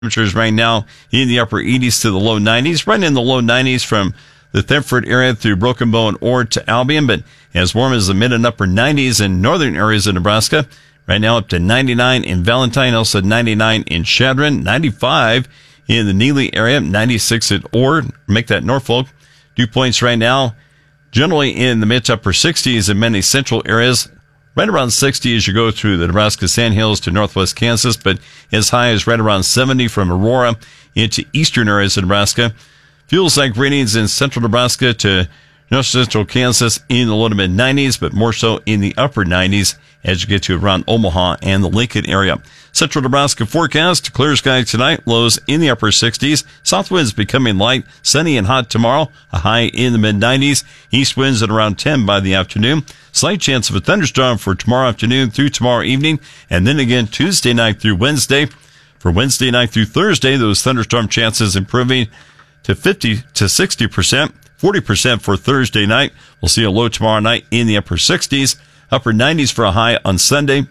Temperatures right now in the upper 80s to the low 90s, right in the low 90s from the Thetford area through Broken Bow and Ord to Albion, but as warm as the mid and upper 90s in northern areas of Nebraska. Right now up to 99 in Valentine, also 99 in Chadron, 95 in the Neely area, 96 at Ord, make that Norfolk. Dew points right now generally in the mid to upper 60s in many central areas. Right around 60 as you go through the Nebraska Sandhills to northwest Kansas, but as high as right around 70 from Aurora into eastern areas of Nebraska. Feels like readings in central Nebraska to north central Kansas in the low to mid 90s, but more so in the upper 90s as you get to around Omaha and the Lincoln area. Central Nebraska forecast, clear sky tonight, lows in the upper 60s. South winds becoming light, sunny and hot tomorrow, a high in the mid 90s. East winds at around 10 by the afternoon. Slight chance of a thunderstorm for tomorrow afternoon through tomorrow evening, and then again Tuesday night through Wednesday. For Wednesday night through Thursday, those thunderstorm chances improving to 50 to 60%, 40% for Thursday night. We'll see a low tomorrow night in the upper 60s, upper 90s for a high on Sunday.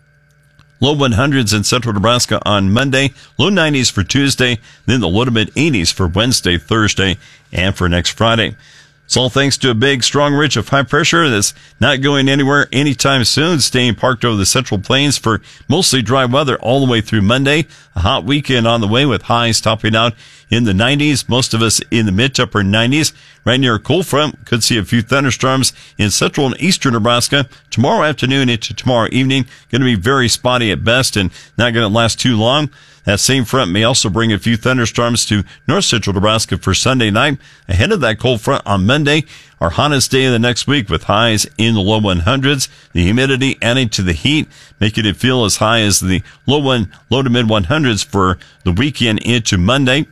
Low 100s in central Nebraska on Monday, low 90s for Tuesday, then the low to mid 80s for Wednesday, Thursday, and for next Friday. It's all thanks to a big, strong ridge of high pressure that's not going anywhere anytime soon, staying parked over the central plains for mostly dry weather all the way through Monday. A hot weekend on the way with highs topping out in the 90s, most of us in the mid to upper 90s. Right near a cold front, could see a few thunderstorms in central and eastern Nebraska tomorrow afternoon into tomorrow evening. Going to be very spotty at best and not going to last too long. That same front may also bring a few thunderstorms to north central Nebraska for Sunday night. Ahead of that cold front on Monday, our hottest day of the next week with highs in the low 100s. The humidity adding to the heat, making it feel as high as the low to mid 100s for the weekend into Monday.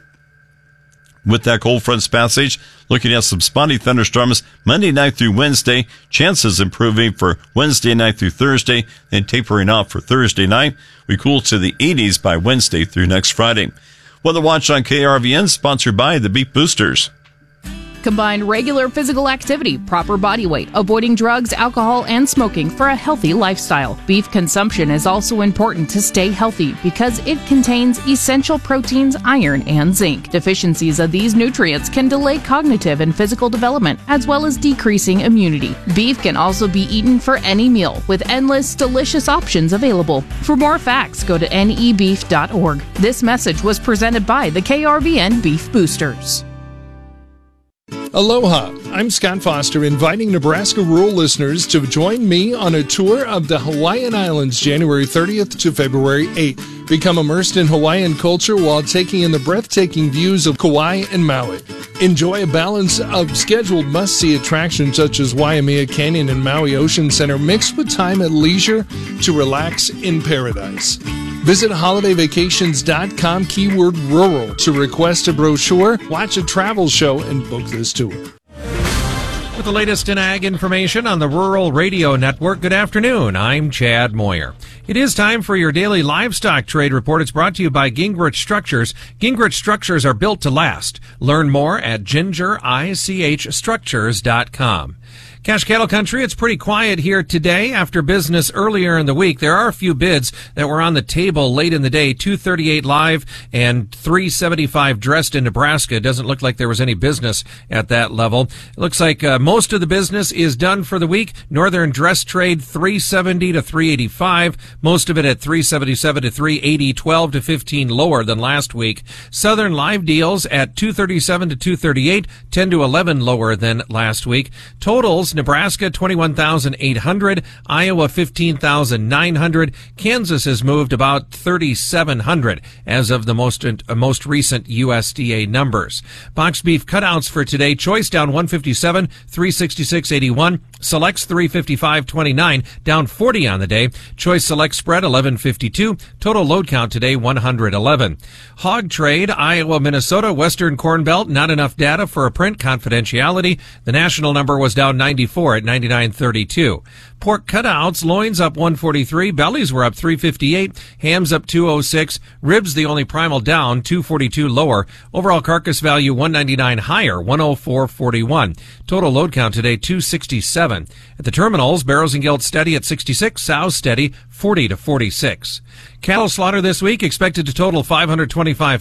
With that cold front's passage, looking at some spotty thunderstorms Monday night through Wednesday, chances improving for Wednesday night through Thursday, and tapering off for Thursday night. We cool to the 80s by Wednesday through next Friday. Weather Watch on KRVN, sponsored by the Beef Boosters. Combine regular physical activity, proper body weight, avoiding drugs, alcohol, and smoking for a healthy lifestyle. Beef consumption is also important to stay healthy because it contains essential proteins, iron, and zinc. Deficiencies of these nutrients can delay cognitive and physical development, as well as decreasing immunity. Beef can also be eaten for any meal, with endless, delicious options available. For more facts, go to nebeef.org. This message was presented by the KRVN Beef Boosters. Aloha, I'm Scott Foster, inviting Nebraska rural listeners to join me on a tour of the Hawaiian Islands January 30th to February 8th. Become immersed in Hawaiian culture while taking in the breathtaking views of Kauai and Maui. Enjoy a balance of scheduled must-see attractions such as Waimea Canyon and Maui Ocean Center mixed with time at leisure to relax in paradise. Visit holidayvacations.com keyword rural to request a brochure, watch a travel show, and book this tour. With the latest in ag information on the Rural Radio Network, good afternoon. I'm Chad Moyer. It is time for your daily livestock trade report. It's brought to you by Gingrich Structures. Gingrich Structures are built to last. Learn more at gingerichstructures.com. Cash Cattle Country, it's pretty quiet here today after business earlier in the week. There are a few bids that were on the table late in the day, 238 live and 375 dressed in Nebraska. It doesn't look like there was any business at that level. It looks like most of the business is done for the week. Northern dress trade 370 to 385, most of it at 377 to 380, 12 to 15 lower than last week. Southern live deals at 237 to 238, 10 to 11 lower than last week. Totals, Nebraska 21,800, Iowa 15,900, Kansas has moved about 3,700 as of the most recent USDA numbers. Box beef cutouts for today: choice down 157, 366.81, selects 355.29, down 40 on the day. Choice select spread 11.52, total load count today 111. Hog trade, Iowa, Minnesota, Western Corn Belt, not enough data for a print, confidentiality. The national number was down 94 at 99.32. Pork cutouts, loins up 143, bellies were up 358, hams up 206, ribs the only primal down 242 lower. Overall carcass value 199 higher 104.41. Total load count today 267. At the terminals, barrows and gilts steady at 66, sows steady 40 to 46. Cattle slaughter this week expected to total 525